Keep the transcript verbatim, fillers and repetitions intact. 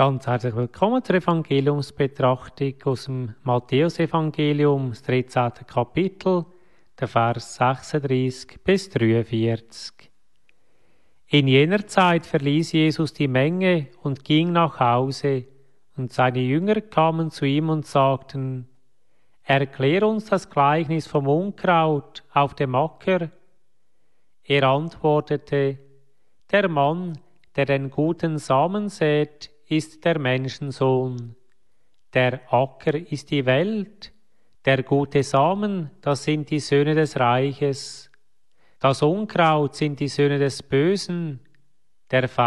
Ganz herzlich willkommen zur Evangeliumsbetrachtung aus dem Matthäusevangelium, das dreizehnte Kapitel, der Vers sechsunddreißig bis dreiundvierzig. In jener Zeit verließ Jesus die Menge und ging nach Hause, und seine Jünger kamen zu ihm und sagten: Erklär uns das Gleichnis vom Unkraut auf dem Acker. Er antwortete: Der Mann, der den guten Samen sät, ist der Menschensohn. Der Acker ist die Welt, der gute Samen, das sind die Söhne des Reiches. Das Unkraut sind die Söhne des Bösen, der